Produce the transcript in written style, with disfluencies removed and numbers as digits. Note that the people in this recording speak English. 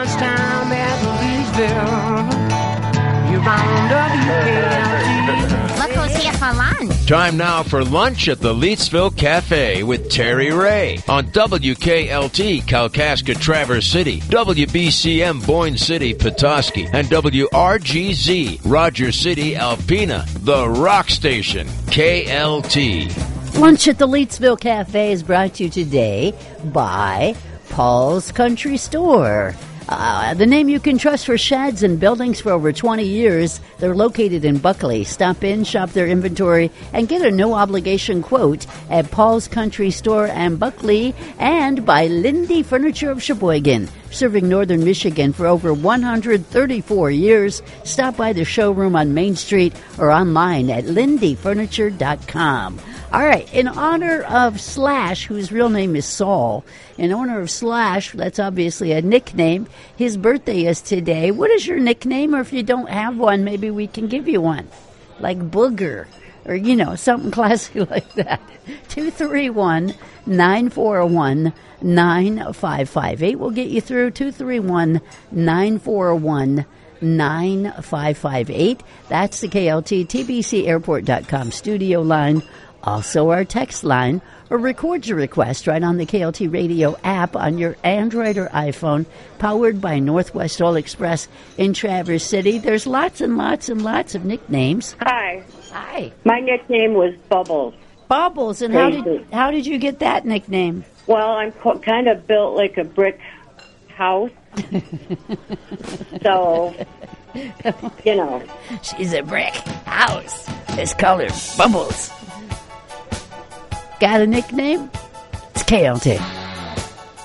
lunchtime at Leesville. You're on WKLT. Look who's here for lunch. Time now for lunch at the Leetsville Cafe with Terry Ray on WKLT Kalkaska Traverse City, WBCM Boyne City Petoskey, and WRGZ Rogers City Alpena, the rock station, KLT. Lunch at the Leetsville Cafe is brought to you today by Paul's Country Store. The name you can trust for sheds and buildings for over 20 years. They're located in Buckley. Stop in, shop their inventory, and get a no-obligation quote at Paul's Country Store and Buckley, and by Lindy Furniture of Sheboygan, serving northern Michigan for over 134 years. Stop by the showroom on Main Street or online at lindyfurniture.com. All right, in honor of Slash, whose real name is Saul, in honor of Slash, that's obviously a nickname, his birthday is today. What is your nickname? Or if you don't have one, maybe we can give you one, like Booger, or, you know, something classy like that. 231-941-9558. We'll get you through 231-941-9558. That's the KLT TBCAirport.com studio line. Also our text line, or record your request right on the KLT Radio app on your Android or iPhone, powered by Northwest Oil Express in Traverse City. There's lots and lots and lots of nicknames. Hi. Hi. My nickname was Bubbles. Bubbles, and how did you get that nickname? Well, I'm kind of built like a brick house. So, you know. She's a brick house. It's colored Bubbles. Got a nickname? It's KLT.